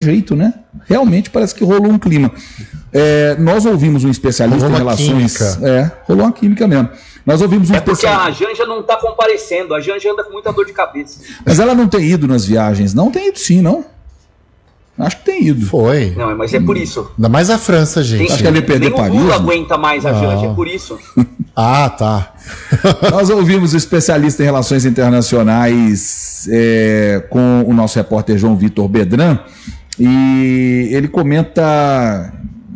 jeito, né? Realmente parece que rolou um clima. Nós ouvimos um especialista em relações... rolou uma química mesmo. Nós ouvimos um especialista... porque a Janja não está comparecendo, a Janja anda com muita dor de cabeça. Mas ela não tem ido nas viagens, não? Tem ido sim, não? Acho que tem ido. Foi. Não, mas é por isso. Ainda mais a França, gente. Acho que ela ia perder Paris. Nem o Lula aguenta mais a Janja, é por isso. Ah, tá. Nós ouvimos o especialista em relações internacionais com o nosso repórter João Vitor Bedran, e ele comenta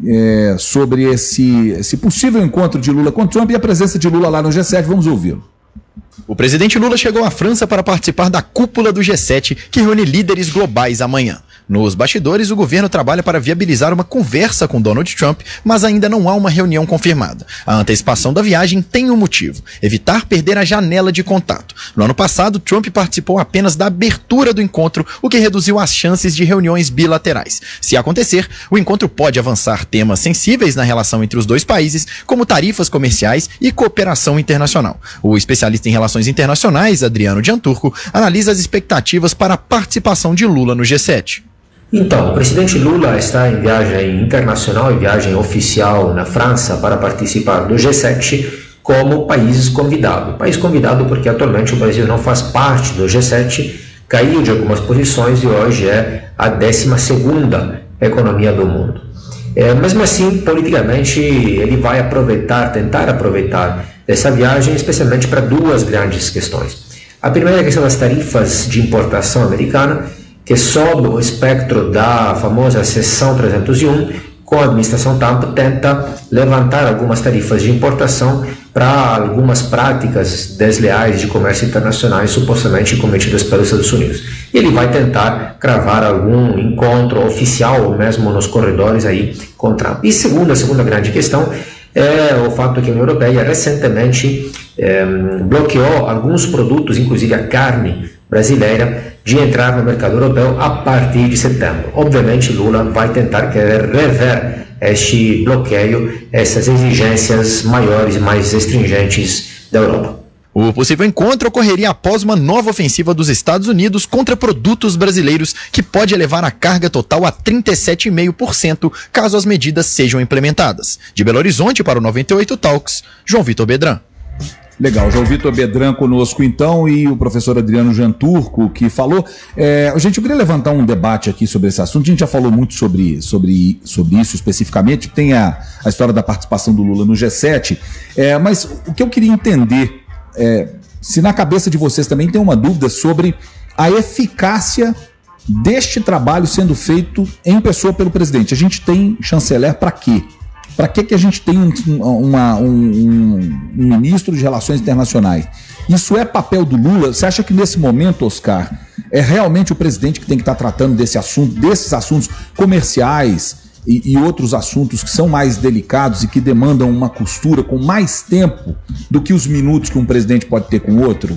sobre esse possível encontro de Lula com Trump e a presença de Lula lá no G7. Vamos ouvi-lo. O presidente Lula chegou à França para participar da cúpula do G7, que reúne líderes globais amanhã. Nos bastidores, o governo trabalha para viabilizar uma conversa com Donald Trump, mas ainda não há uma reunião confirmada. A antecipação da viagem tem um motivo: evitar perder a janela de contato. No ano passado, Trump participou apenas da abertura do encontro, o que reduziu as chances de reuniões bilaterais. Se acontecer, o encontro pode avançar temas sensíveis na relação entre os dois países, como tarifas comerciais e cooperação internacional. O especialista em relações internacionais, Adriano Gianturco, analisa as expectativas para a participação de Lula no G7. Então, o presidente Lula está em viagem internacional, em viagem oficial na França para participar do G7 como país convidado. País convidado porque atualmente o Brasil não faz parte do G7, caiu de algumas posições e hoje é a 12ª economia do mundo. Mesmo assim, politicamente, ele vai tentar aproveitar essa viagem, especialmente para duas grandes questões. A primeira é a questão das tarifas de importação americana, que sob o espectro da famosa seção 301, com a administração Trump tenta levantar algumas tarifas de importação para algumas práticas desleais de comércio internacionais supostamente cometidas pelos Estados Unidos. E ele vai tentar cravar algum encontro oficial, ou mesmo nos corredores aí com Trump. E a segunda grande questão é o fato que a União Europeia recentemente bloqueou alguns produtos, inclusive a carne brasileira, de entrar no mercado europeu a partir de setembro. Obviamente, Lula vai tentar rever este bloqueio, essas exigências maiores e mais restringentes da Europa. O possível encontro ocorreria após uma nova ofensiva dos Estados Unidos contra produtos brasileiros, que pode elevar a carga total a 37,5% caso as medidas sejam implementadas. De Belo Horizonte para o 98 Talks, João Vitor Bedran. Legal, João Vitor Bedran conosco então, e o professor Adriano Gianturco, que falou. Gente, eu queria levantar um debate aqui sobre esse assunto. A gente já falou muito sobre isso especificamente. Tem a história da participação do Lula no G7, mas o que eu queria entender se na cabeça de vocês também tem uma dúvida sobre a eficácia deste trabalho sendo feito em pessoa pelo presidente. A gente tem chanceler para quê? Para que a gente tem um ministro de Relações Internacionais? Isso é papel do Lula? Você acha que nesse momento, Oscar, é realmente o presidente que tem que estar tratando desses assuntos comerciais e outros assuntos que são mais delicados e que demandam uma costura com mais tempo do que os minutos que um presidente pode ter com o outro?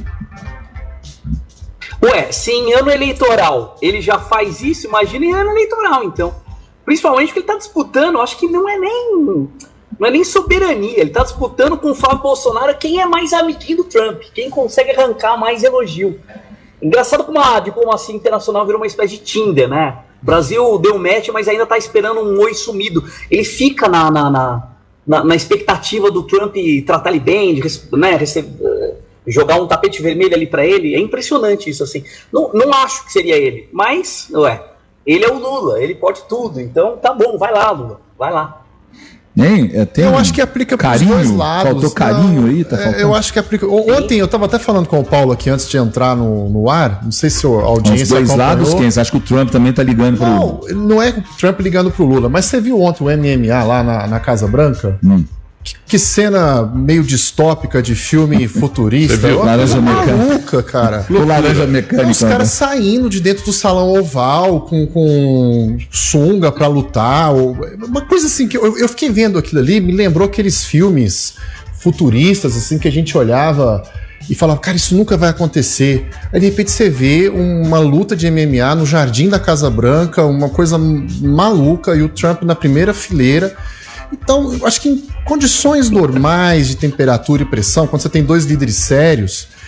Se em ano eleitoral ele já faz isso, imagina em ano eleitoral, então. Principalmente porque ele está disputando, acho que não é nem soberania, ele está disputando com o Fábio Bolsonaro quem é mais amiguinho do Trump, quem consegue arrancar mais elogio. Engraçado como a diplomacia internacional virou uma espécie de Tinder, né? O Brasil deu match, mas ainda está esperando um oi sumido. Ele fica na expectativa do Trump tratar ele bem, jogar um tapete vermelho ali para ele. É impressionante isso, assim. Não acho que seria ele, mas, ele é o Lula, ele pode tudo, então tá bom, vai lá, Lula, vai lá. Eu acho que aplica para os dois lados. Faltou carinho aí? Tá faltando? Eu acho que aplica. Ontem eu estava até falando com o Paulo aqui antes de entrar no ar, não sei se a audiência os dois lados, quem? Você acha que o Trump também tá ligando pro Lula? Não é o Trump ligando pro Lula, mas você viu ontem o MMA lá na Casa Branca? Que cena meio distópica de filme futurista. Você viu? Laranja maluca, cara. O Laranja Mecânica. Os caras saindo de dentro do salão oval com sunga pra lutar. Uma coisa assim que eu fiquei vendo aquilo ali, me lembrou aqueles filmes futuristas, assim, que a gente olhava e falava, cara, isso nunca vai acontecer. Aí de repente você vê uma luta de MMA no jardim da Casa Branca, uma coisa maluca, e o Trump na primeira fileira. Então, eu acho que em condições normais de temperatura e pressão, quando você tem dois líderes sérios,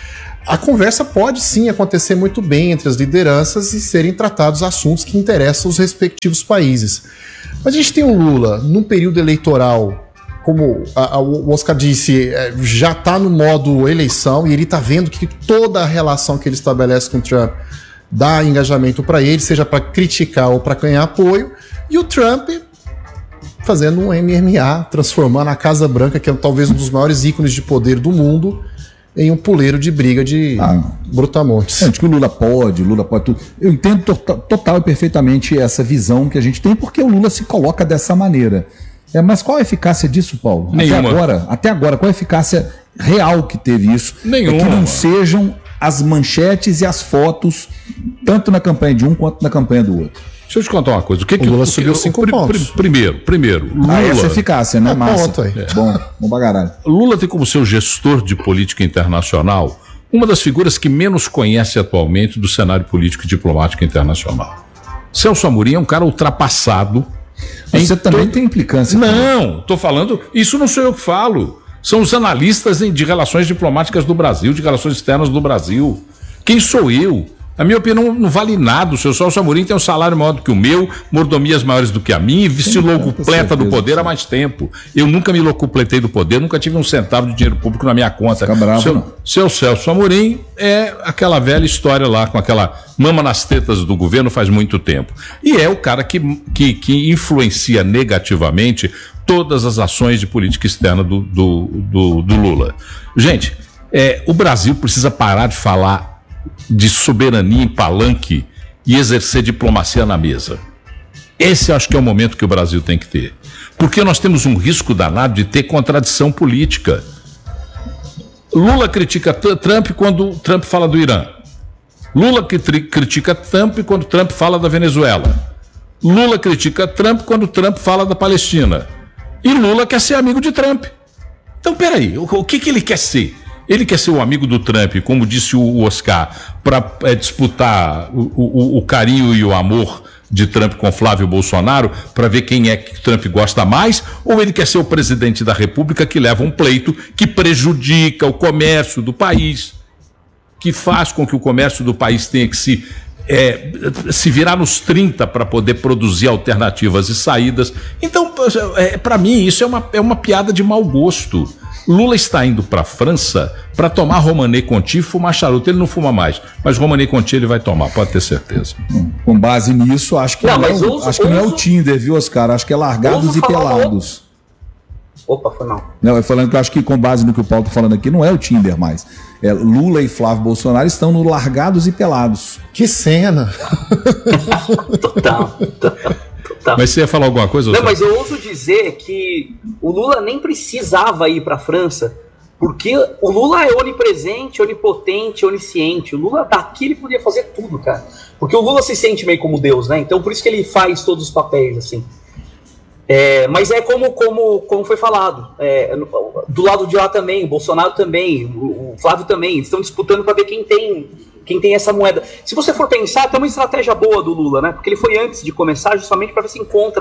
a conversa pode sim acontecer muito bem entre as lideranças e serem tratados assuntos que interessam os respectivos países. Mas a gente tem um Lula num período eleitoral, como o Oscar disse, já está no modo eleição e ele está vendo que toda a relação que ele estabelece com o Trump dá engajamento para ele, seja para criticar ou para ganhar apoio, e o Trump fazendo um MMA, transformando a Casa Branca, que é talvez um dos maiores ícones de poder do mundo, em um puleiro de briga de brutamontes. Antes que o Lula pode tudo. Eu entendo total e perfeitamente essa visão que a gente tem, porque o Lula se coloca dessa maneira. Mas qual a eficácia disso, Paulo? Nenhuma. Até agora, qual a eficácia real que teve isso? Nenhuma. É que não sejam as manchetes e as fotos, tanto na campanha de um quanto na campanha do outro. Deixa eu te contar uma coisa. O Lula subiu 5 pontos. Primeiro, Lula... essa eficácia, né, Massa? Ponto aí. Bom pra caralho. Lula tem como seu gestor de política internacional uma das figuras que menos conhece atualmente do cenário político e diplomático internacional. Celso Amorim é um cara ultrapassado. Você também tem implicância. Não, estou falando... Isso não sou eu que falo. São os analistas de relações diplomáticas do Brasil, de relações externas do Brasil. Quem sou eu? A minha opinião não vale nada. O seu Celso Amorim tem um salário maior do que o meu, mordomias maiores do que a minha, e se locupleta do poder há mais tempo. Eu nunca me locupletei do poder, nunca tive um centavo de dinheiro público na minha conta. Fica bravo, seu Celso Amorim é aquela velha história lá, com aquela mama nas tetas do governo faz muito tempo. E é o cara que influencia negativamente todas as ações de política externa do Lula. Gente, o Brasil precisa parar de falar de soberania em palanque e exercer diplomacia na mesa. Esse acho que é o momento que o Brasil tem que ter. Porque nós temos um risco danado de ter contradição política. Lula critica Trump quando Trump fala do Irã. Lula critica Trump quando Trump fala da Venezuela. Lula critica Trump quando Trump fala da Palestina. E Lula quer ser amigo de Trump. Então, peraí, o que ele quer ser? Ele quer ser o amigo do Trump, como disse o Oscar, para disputar o carinho e o amor de Trump com Flávio Bolsonaro, para ver quem é que Trump gosta mais, ou ele quer ser o presidente da República que leva um pleito que prejudica o comércio do país, que faz com que o comércio do país tenha que se virar nos 30 para poder produzir alternativas e saídas. Então, para mim, isso é uma piada de mau gosto. Lula está indo para a França para tomar Romanée Conti e fumar charuto. Ele não fuma mais, mas Romanée Conti ele vai tomar, pode ter certeza. Com base nisso, acho que não é o Tinder, viu, Oscar? Acho que é largados e pelados. Opa, foi mal. Não, eu falando que eu acho que com base no que o Paulo está falando aqui, não é o Tinder mais. Lula e Flávio Bolsonaro estão no largados e pelados. Que cena! Total. Mas você ia falar alguma coisa? Não, mas eu ouso dizer que o Lula nem precisava ir para a França, porque o Lula é onipresente, onipotente, onisciente. O Lula daqui ele podia fazer tudo, cara. Porque o Lula se sente meio como Deus, né? Então por isso que ele faz todos os papéis, assim. Mas é como foi falado. Do lado de lá também, o Bolsonaro também, o Flávio também. Eles estão disputando para ver quem tem essa moeda. Se você for pensar, tem uma estratégia boa do Lula, né? Porque ele foi antes de começar, justamente para ver se encontra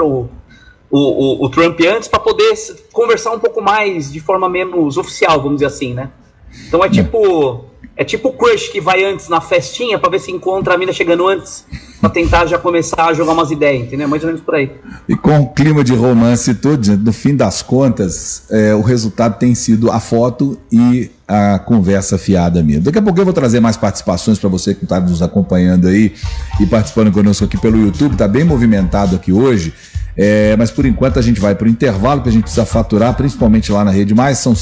o Trump antes, para poder conversar um pouco mais de forma menos oficial, vamos dizer assim, né? Então é tipo o crush que vai antes na festinha para ver se encontra a mina chegando antes, para tentar já começar a jogar umas ideias, entendeu? Mais ou menos por aí. E com o clima de romance todo, no fim das contas, o resultado tem sido a foto e a conversa fiada mesmo. Daqui a pouco eu vou trazer mais participações para você que está nos acompanhando aí e participando conosco aqui pelo YouTube. Está bem movimentado aqui hoje. Mas por enquanto a gente vai para o intervalo que a gente precisa faturar, principalmente lá na Rede Mais. São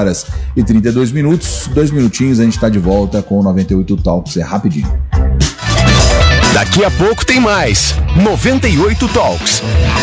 7h32. 2 minutinhos, a gente está de volta com o 98 Talks. É rapidinho. Daqui a pouco tem mais 98 Talks.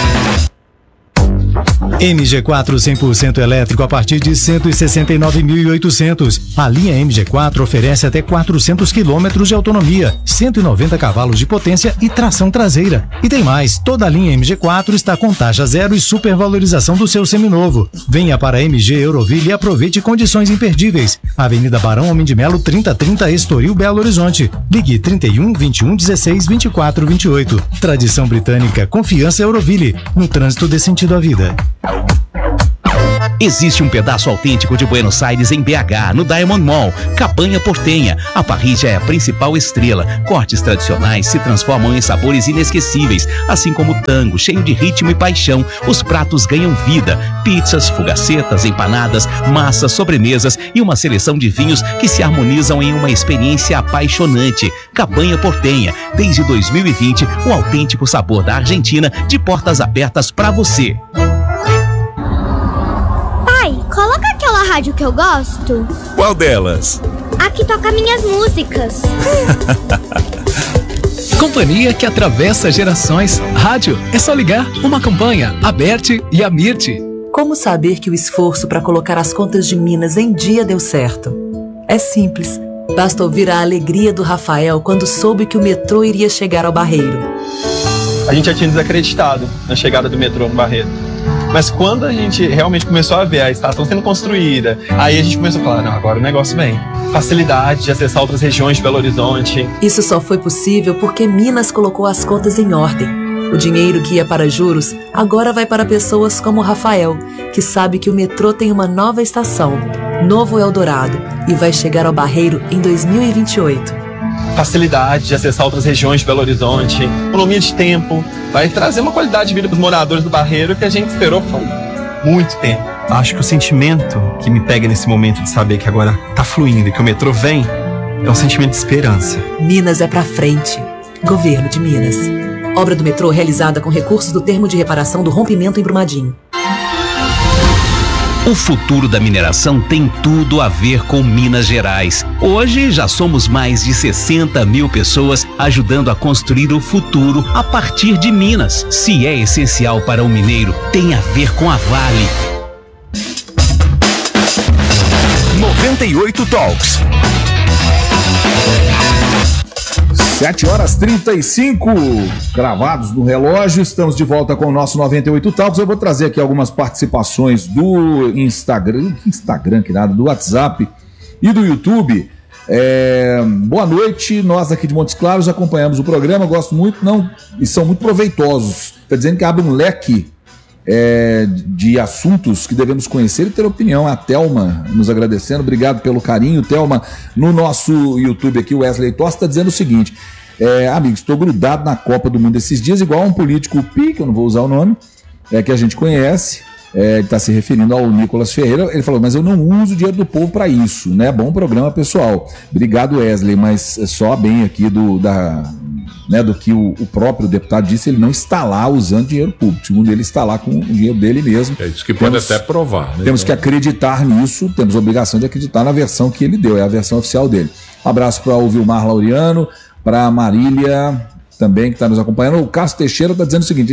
MG4 100% elétrico a partir de 169.800. A linha MG4 oferece até 400 km de autonomia, 190 cavalos de potência e tração traseira. E tem mais, toda a linha MG4 está com taxa zero e supervalorização do seu seminovo. Venha para a MG Euroville e aproveite condições imperdíveis. Avenida Barão Homem de Melo 3030, Estoril, Belo Horizonte. Ligue 31 21 16 24 28. Tradição britânica, confiança Euroville. No trânsito dê sentido à vida. Existe um pedaço autêntico de Buenos Aires em BH, no Diamond Mall, Cabanha Portenha. A parrilla é a principal estrela. Cortes tradicionais se transformam em sabores inesquecíveis, assim como o tango, cheio de ritmo e paixão. Os pratos ganham vida. Pizzas, fugacetas, empanadas, massas, sobremesas e uma seleção de vinhos que se harmonizam em uma experiência apaixonante. Cabanha Portenha, desde 2020, o autêntico sabor da Argentina, de portas abertas para você. Coloca aquela rádio que eu gosto. Qual delas? A que toca minhas músicas. Companhia que atravessa gerações. Rádio é só ligar. Uma campanha, a Berti e a Mirti. Como saber que o esforço para colocar as contas de Minas em dia deu certo? É simples. Basta ouvir a alegria do Rafael quando soube que o metrô iria chegar ao Barreiro. A gente já tinha desacreditado na chegada do metrô no Barreiro. Mas quando a gente realmente começou a ver a estação sendo construída, aí a gente começou a falar, não, agora o negócio vem. Facilidade de acessar outras regiões de Belo Horizonte. Isso só foi possível porque Minas colocou as contas em ordem. O dinheiro que ia para juros agora vai para pessoas como o Rafael, que sabe que o metrô tem uma nova estação, Novo Eldorado, e vai chegar ao Barreiro em 2028. Facilidade de acessar outras regiões de Belo Horizonte, economia de tempo, vai trazer uma qualidade de vida para os moradores do Barreiro que a gente esperou por muito tempo. Acho que o sentimento que me pega nesse momento de saber que agora tá fluindo e que o metrô vem é um sentimento de esperança. Minas é pra frente. Governo de Minas. Obra do metrô realizada com recursos do termo de reparação do rompimento em Brumadinho. O futuro da mineração tem tudo a ver com Minas Gerais. Hoje já somos mais de 60 mil pessoas ajudando a construir o futuro a partir de Minas. Se é essencial para o mineiro, tem a ver com a Vale. 98 Talks. 7h35, cravados no relógio, estamos de volta com o nosso 98 Talks. Eu vou trazer aqui algumas participações do Instagram, que nada, do WhatsApp e do YouTube. Boa noite, nós aqui de Montes Claros acompanhamos o programa, gosto muito, e são muito proveitosos. Está dizendo que abre um leque de assuntos que devemos conhecer e ter opinião. A Thelma nos agradecendo, obrigado pelo carinho, Thelma. No nosso YouTube aqui, o Wesley Tosta está dizendo o seguinte: amigos, estou grudado na Copa do Mundo esses dias, igual a um político que eu não vou usar o nome, que a gente conhece, ele está se referindo ao Nicolas Ferreira. Ele falou, mas eu não uso o dinheiro do povo para isso, né? Bom programa, pessoal. Obrigado, Wesley, mas só bem aqui do que o próprio deputado disse, ele não está lá usando dinheiro público. Segundo ele, está lá com o dinheiro dele mesmo. É isso que pode até provar, né? Temos que acreditar nisso, temos a obrigação de acreditar na versão que ele deu, é a versão oficial dele. Um abraço para o Vilmar Laureano, para a Marília também, que está nos acompanhando. O Carlos Teixeira está dizendo o seguinte,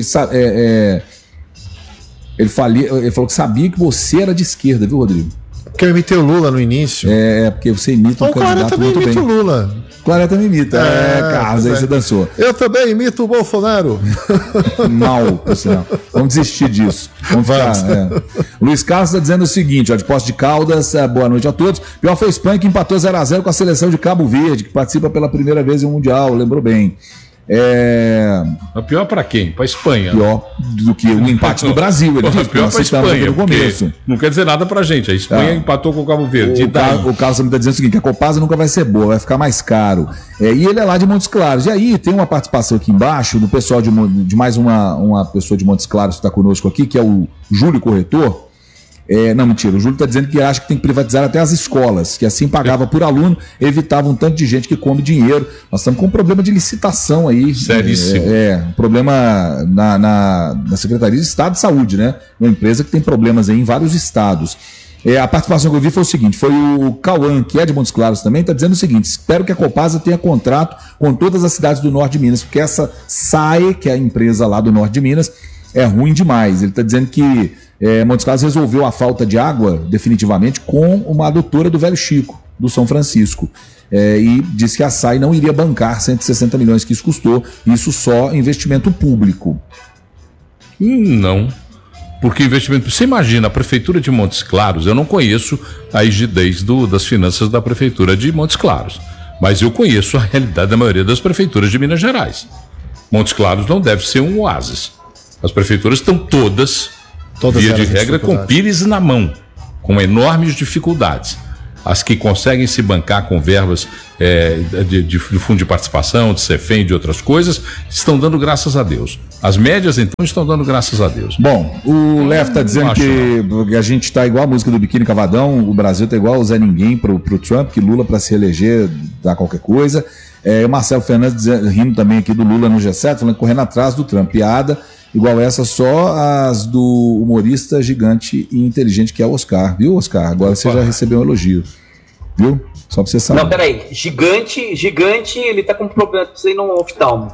ele falou que sabia que você era de esquerda, viu, Rodrigo? Porque eu imitei o Lula no início. Porque você imita um candidato muito bem. O Clara também imita o Lula. Clara também imita. Carlos, aí você dançou. Eu também imito o Bolsonaro. Mal, por sinal. Vamos desistir disso. Vamos ficar. Luiz Carlos está dizendo o seguinte, de Poços de Caldas, boa noite a todos. Pior foi o Espanha, que empatou 0x0 com a seleção de Cabo Verde, que participa pela primeira vez em um Mundial, lembrou bem. Pior para quem? Para a Espanha. Pior do que o empate do Brasil. Ele disse, pior para a Espanha, no começo. Não quer dizer nada para a gente. A Espanha empatou com o Cabo Verde. O Carlos está dizendo o seguinte, que a Copasa nunca vai ser boa, vai ficar mais caro. E ele é lá de Montes Claros. E aí tem uma participação aqui embaixo do pessoal de mais uma pessoa de Montes Claros que está conosco aqui, que é o Júlio Corretor. Não, mentira, o Júlio está dizendo que acha que tem que privatizar até as escolas, que assim pagava por aluno, evitava um tanto de gente que come dinheiro. Nós estamos com um problema de licitação aí. Seríssimo. Um problema na Secretaria de Estado de Saúde, né? Uma empresa que tem problemas aí em vários estados. A participação que eu vi foi o seguinte, foi o Cauã, que é de Montes Claros também, está dizendo o seguinte: espero que a Copasa tenha contrato com todas as cidades do norte de Minas, porque essa SAE, que é a empresa lá do norte de Minas, é ruim demais. Ele está dizendo que Montes Claros resolveu a falta de água definitivamente com uma adutora do Velho Chico, do São Francisco. E disse que a SAE não iria bancar 160 milhões que isso custou, isso só investimento público. Não, porque investimento... Você imagina, a Prefeitura de Montes Claros, eu não conheço a rigidez das finanças da Prefeitura de Montes Claros, mas eu conheço a realidade da maioria das prefeituras de Minas Gerais. Montes Claros não deve ser um oásis. As prefeituras estão todas via de regra com Pires na mão, com enormes dificuldades. As que conseguem se bancar com verbas de fundo de participação, de CEFEM e de outras coisas, estão dando graças a Deus. As médias, então, estão dando graças a Deus. Bom, o Léo está dizendo que a gente está igual a música do Biquíni Cavadão, o Brasil está igual o Zé Ninguém pro Trump, que Lula para se reeleger dá qualquer coisa. O Marcelo Fernandes rindo também aqui do Lula no G7, falando correndo atrás do Trump. Piada igual essa, só as do humorista gigante e inteligente que é o Oscar, viu, Oscar? Agora você já recebeu um elogio, viu? Só pra você saber. Não, peraí, gigante, ele tá com problema de ir no oftalmo.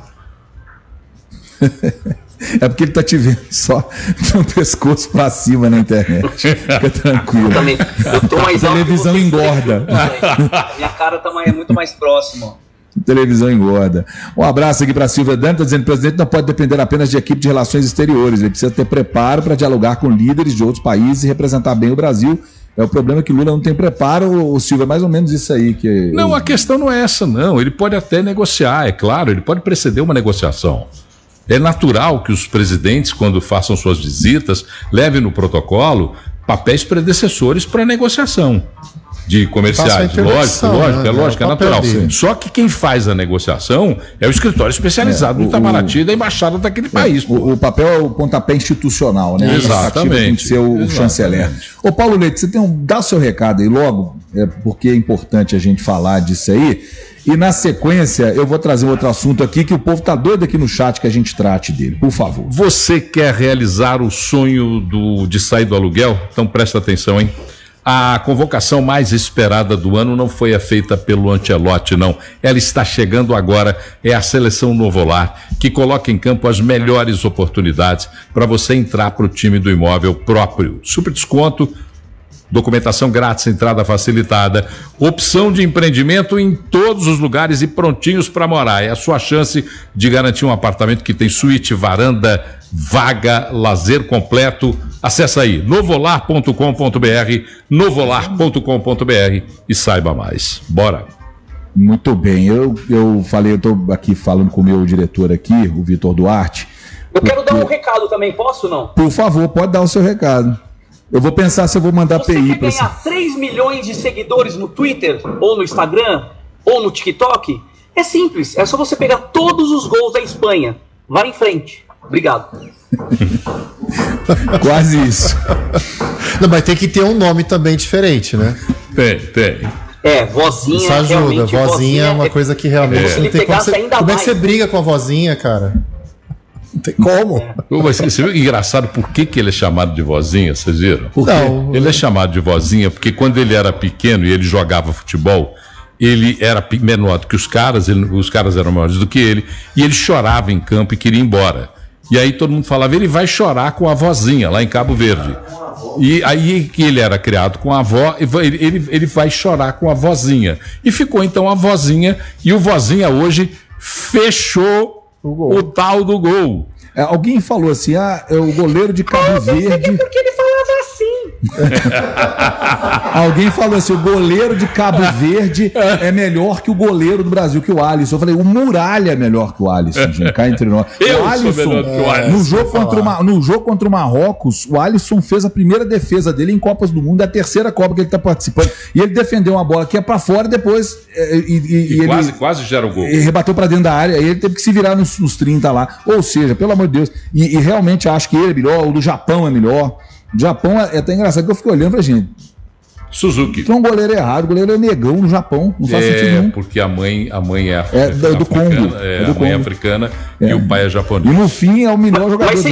É porque ele tá te vendo só no pescoço pra cima na internet. Fica tranquilo. Eu tô mais alto. A televisão engorda. Minha cara tá muito mais próxima. Televisão engorda. Um abraço aqui para Silvia Dani, está dizendo que o presidente não pode depender apenas de equipe de relações exteriores, ele precisa ter preparo para dialogar com líderes de outros países e representar bem o Brasil. É o problema que Lula não tem preparo, o Silvia, é mais ou menos isso aí. Não, a questão não é essa, não. Ele pode até negociar, é claro, ele pode preceder uma negociação. É natural que os presidentes, quando façam suas visitas, levem no protocolo papéis predecessores para negociação de comerciais. Lógico, é natural. Só que quem faz a negociação é o escritório especializado do Itamaraty da embaixada daquele país. O papel é o pontapé institucional, né? Exatamente. Tem que ser o chanceler. Ô Paulo Leite, você dá o seu recado aí logo, porque é importante a gente falar disso aí. E na sequência eu vou trazer um outro assunto aqui que o povo tá doido aqui no chat que a gente trate dele, por favor. Você quer realizar o sonho de sair do aluguel? Então presta atenção, hein? A convocação mais esperada do ano não foi a feita pelo Ancelotti, não. Ela está chegando agora, é a Seleção Novolar, que coloca em campo as melhores oportunidades para você entrar para o time do imóvel próprio. Super desconto, documentação grátis, entrada facilitada, opção de empreendimento em todos os lugares e prontinhos para morar. É a sua chance de garantir um apartamento que tem suíte, varanda, vaga, lazer completo. Acesse aí, novolar.com.br, novolar.com.br e saiba mais. Bora! Muito bem, eu estou aqui falando com o meu diretor aqui, o Vitor Duarte. Eu quero dar um recado também, posso ou não? Por favor, pode dar o seu recado. Eu vou pensar se eu vou mandar você PI para você. Você quer ganhar 3 milhões de seguidores no Twitter, ou no Instagram, ou no TikTok? É simples, é só você pegar todos os gols da Espanha. Vá em frente. Obrigado. Quase isso. Não, mas tem que ter um nome também diferente, né? Tem. Isso Vozinha. ajuda. Vozinha é uma coisa que realmente não tem como você... Como é que você briga com a vozinha, cara? Não tem como. Você viu que engraçado por que ele é chamado de vozinha? Vocês viram? Não. Ele é chamado de vozinha porque quando ele era pequeno e ele jogava futebol, ele era menor do que os caras eram maiores do que ele, e ele chorava em campo e queria ir embora. E aí todo mundo falava, ele vai chorar com a vozinha lá em Cabo Verde. E aí que ele era criado com a avó, ele vai chorar com a vozinha. E ficou então a vozinha, e o vozinha hoje fechou o tal do gol. Alguém falou assim, é o goleiro de Cabo Verde. Porque ele falava assim. Alguém falou assim, o goleiro de Cabo Verde é melhor que o goleiro do Brasil, que o Alisson. Eu falei, o Muralha é melhor que o Alisson, gente, cá entre nós. O Alisson, no jogo contra o Marrocos, o Alisson fez a primeira defesa dele em Copas do Mundo, é a terceira Copa que ele está participando, e ele defendeu uma bola que é para fora depois ele quase gera o gol. E rebateu para dentro da área, e ele teve que se virar nos 30 lá. Ou seja, pelo amor de Deus, e realmente acho que ele é melhor, o do Japão é melhor. O Japão é até engraçado que eu fico olhando pra gente. Suzuki. Tem um goleiro errado, o goleiro é negão no Japão. Não faz sentido nenhum. Porque a mãe é do Congo. A mãe é africana e o pai é japonês. E no fim é o melhor jogador do Japão.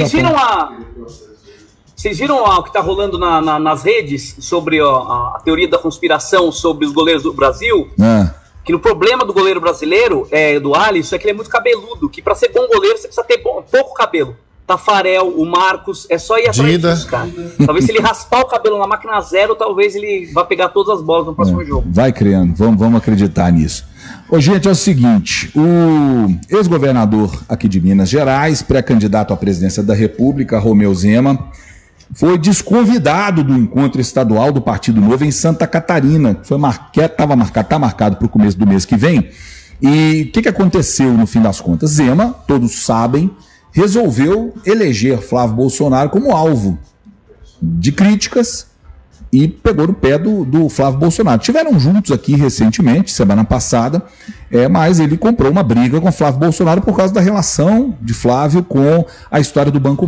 Vocês viram o que tá rolando nas redes sobre a teoria da conspiração sobre os goleiros do Brasil? Que o problema do goleiro brasileiro, do Alisson, é que ele é muito cabeludo, que pra ser bom goleiro você precisa ter pouco cabelo. Tafarel, o Marcos, é só ir atrás disso, cara. Talvez se ele raspar o cabelo na máquina zero, talvez ele vá pegar todas as bolas no próximo jogo. Vai criando, vamos acreditar nisso. Ô, gente, é o seguinte, o ex-governador aqui de Minas Gerais, pré-candidato à presidência da República, Romeu Zema, foi desconvidado do encontro estadual do Partido Novo em Santa Catarina, que está marcado para o começo do mês que vem. E o que aconteceu no fim das contas? Zema, todos sabem, resolveu eleger Flávio Bolsonaro como alvo de críticas e pegou no pé do Flávio Bolsonaro. Tiveram juntos aqui recentemente, semana passada, mas ele comprou uma briga com o Flávio Bolsonaro por causa da relação de Flávio com a história do Banco